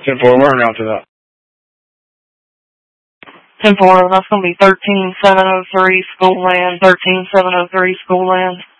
10-4, we're route to that. 10-4, that's going to be 13703 School Land, 13703 School Land.